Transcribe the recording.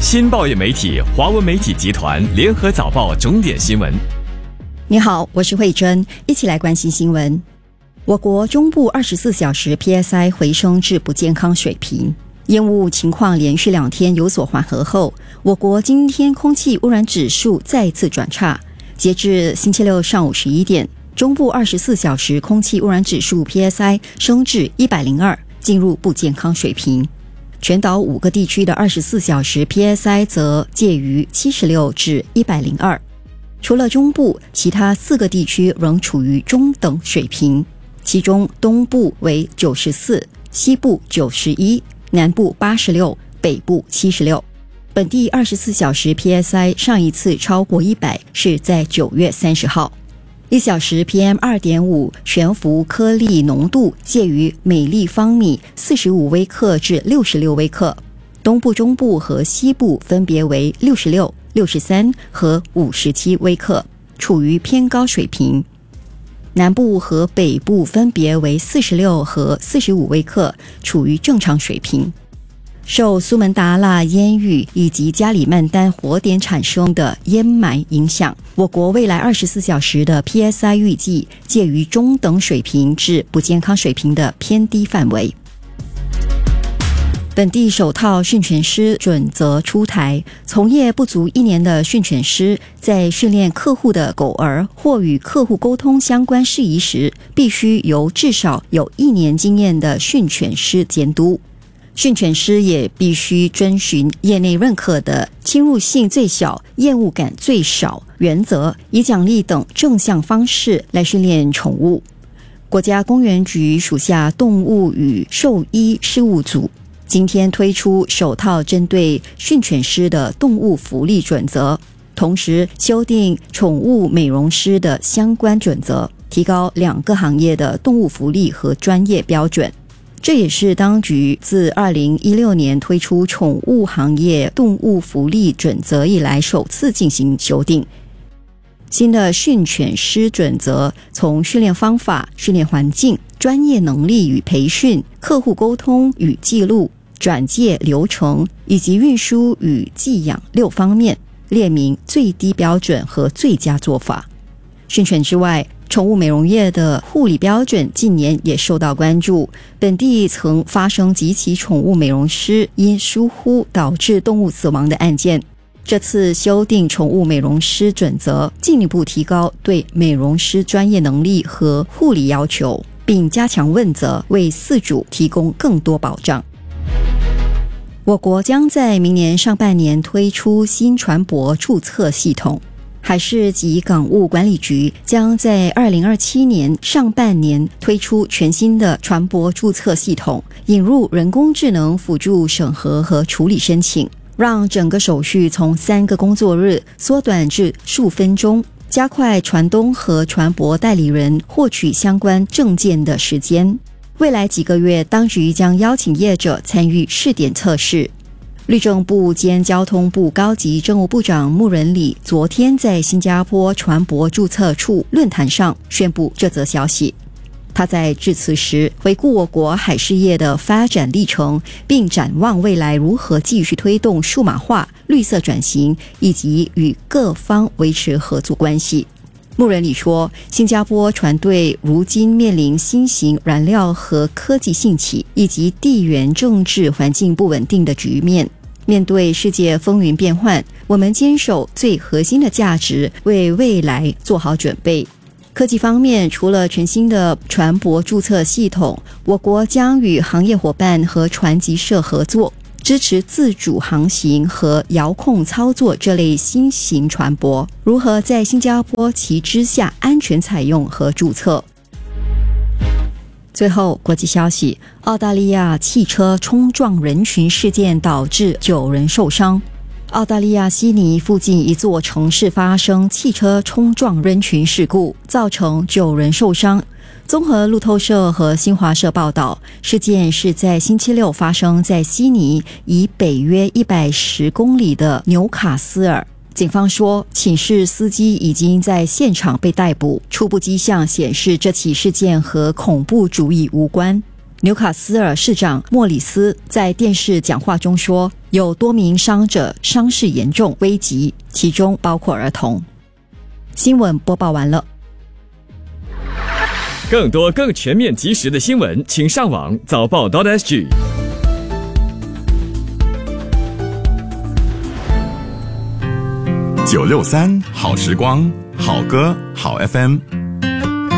新报业媒体华文媒体集团联合早报重点新闻。 你好，我是慧珍，一起来关心新闻。我国中部24小时 PSI 回升至不健康水平，烟雾情况连续2天有所缓和后，我国今天空气污染指数再次转差。截至星期六上午11点，中部24小时空气污染指数 PSI 升至102，进入不健康水平。全岛5个地区的24小时 PSI 则介于76至102。除了中部，其他4个地区仍处于中等水平，其中东部为94，西部91，南部86，北部76。本地24小时 PSI 上一次超过100是在9月30号。1小时 PM2.5 悬浮颗粒浓度介于每立方米45微克至66微克，东部、中部和西部分别为66、63和57微克，处于偏高水平。南部和北部分别为46和45微克，处于正常水平。受苏门答腊烟雨以及加里曼丹火点产生的烟霾影响，我国未来24小时的 PSI 预计介于中等水平至不健康水平的偏低范围。本地首套训犬师准则出台，从业不足1年的训犬师在训练客户的狗儿或与客户沟通相关事宜时，必须由至少有1年经验的训犬师监督。训犬师也必须遵循业内认可的侵入性最小、厌恶感最少原则，以奖励等正向方式来训练宠物。国家公园局属下动物与兽医事务组今天推出首套针对训犬师的动物福利准则，同时修订宠物美容师的相关准则，提高2个行业的动物福利和专业标准。这也是当局自2016年推出宠物行业动物福利准则以来首次进行修订。新的训犬师准则从训练方法、训练环境、专业能力与培训、客户沟通与记录、转介流程以及运输与寄养6方面列明最低标准和最佳做法。训犬之外，宠物美容业的护理标准近年也受到关注，本地曾发生几起宠物美容师因疏忽导致动物死亡的案件。这次修订宠物美容师准则，进一步提高对美容师专业能力和护理要求，并加强问责，为饲主提供更多保障。我国将在明年上半年推出新船舶注册系统。海事及港务管理局将在2027年上半年推出全新的船舶注册系统，引入人工智能辅助审核和处理申请，让整个手续从3个工作日缩短至数分钟，加快船东和船舶代理人获取相关证件的时间。未来几个月，当局将邀请业者参与试点测试。律政部兼交通部高级政务部长穆仁礼昨天在新加坡船舶注册处论坛上宣布这则消息。他在致辞时回顾我国海事业的发展历程，并展望未来如何继续推动数码化、绿色转型，以及与各方维持合作关系。穆仁礼说，新加坡船队如今面临新型燃料和科技兴起，以及地缘政治环境不稳定的局面。面对世界风云变幻，我们坚守最核心的价值，为未来做好准备。科技方面，除了全新的船舶注册系统，我国将与行业伙伴和船级社合作，支持自主航行和遥控操作这类新型船舶如何在新加坡旗之下安全采用和注册。最后，国际消息，澳大利亚汽车冲撞人群事件导致9人受伤。澳大利亚悉尼附近一座城市发生汽车冲撞人群事故，造成9人受伤。综合路透社和新华社报道，事件是在星期六发生在悉尼以北约110公里的纽卡斯尔。警方说，请示司机已经在现场被逮捕，初步迹象显示这起事件和恐怖主义无关。 纽卡斯尔市长莫里斯在电视讲话中说，有多名伤者伤势严重危急，其中包括儿童。新闻播报完了。 更多更全面及时的新闻，请上网早报.sg。 963好时光，好歌好 FM。